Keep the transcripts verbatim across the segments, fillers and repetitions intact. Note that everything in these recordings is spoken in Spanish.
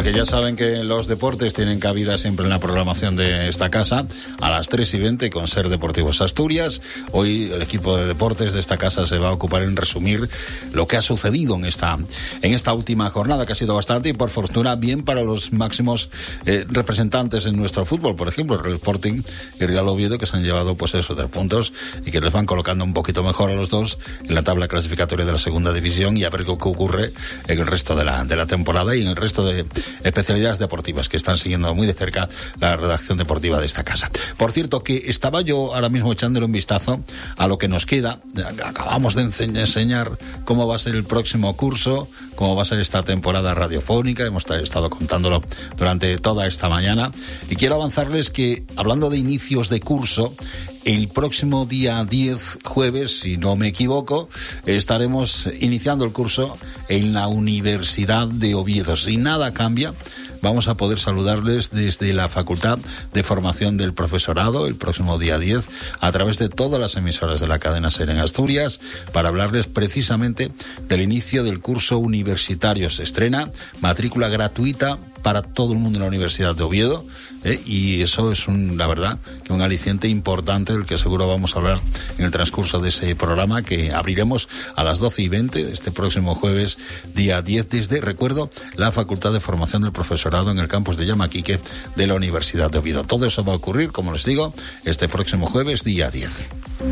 porque ya saben que los deportes tienen cabida siempre en la programación de esta casa, a las tres y veinte con Ser Deportivos Asturias. Hoy el equipo de deportes de esta casa se va a ocupar en resumir lo que ha sucedido en esta, en esta última jornada, que ha sido bastante, y por fortuna bien para los máximos eh, representantes en nuestro fútbol, por ejemplo, el Real Sporting y el Real Oviedo, que se han llevado pues eso, tres puntos, y que les van colocando un poquito mejor a los dos en la tabla clasificatoria de la segunda división, y a ver qué ocurre en el resto de la, de la temporada y en el resto de especialidades deportivas que están siguiendo muy de cerca la redacción deportiva de esta casa. Por cierto, que estaba yo ahora mismo echándole un vistazo a lo que nos queda. Acabamos de enseñar cómo va a ser el próximo curso, cómo va a ser esta temporada radiofónica, hemos estado contándolo durante toda esta mañana, y quiero avanzarles que, hablando de inicios de curso, el próximo día diez, jueves, si no me equivoco, estaremos iniciando el curso en la Universidad de Oviedo. Si nada cambia, vamos a poder saludarles desde la Facultad de Formación del Profesorado el próximo día diez, a través de todas las emisoras de la cadena SER en Asturias, para hablarles precisamente del inicio del curso universitario. Se estrena matrícula gratuita para todo el mundo en la Universidad de Oviedo, ¿eh? Y eso es un, la verdad, que un aliciente importante del que seguro vamos a hablar en el transcurso de ese programa, que abriremos a las doce y veinte de este próximo jueves, día diez, desde, recuerdo, la Facultad de Formación del Profesorado en el campus de Llamaquique de la Universidad de Oviedo. Todo eso va a ocurrir, como les digo, este próximo jueves, día diez.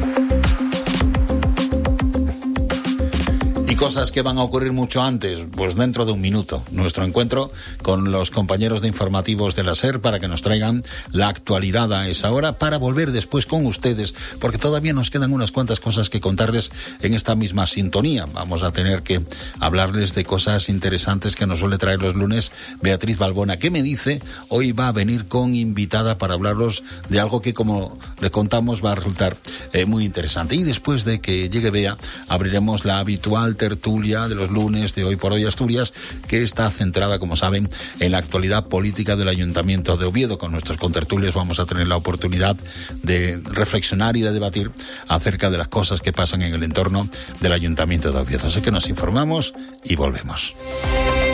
Cosas que van a ocurrir mucho antes, pues dentro de un minuto, nuestro encuentro con los compañeros de informativos de la SER para que nos traigan la actualidad a esa hora, para volver después con ustedes, porque todavía nos quedan unas cuantas cosas que contarles en esta misma sintonía. Vamos a tener que hablarles de cosas interesantes que nos suele traer los lunes Beatriz Balbona, que me dice hoy va a venir con invitada para hablarlos de algo que, como le contamos, va a resultar eh, muy interesante. Y después de que llegue Bea, abriremos la habitual tertulia de los lunes de Hoy por Hoy Asturias, que está centrada, como saben, en la actualidad política del Ayuntamiento de Oviedo. Con nuestros contertulios vamos a tener la oportunidad de reflexionar y de debatir acerca de las cosas que pasan en el entorno del Ayuntamiento de Oviedo. Así que nos informamos y volvemos.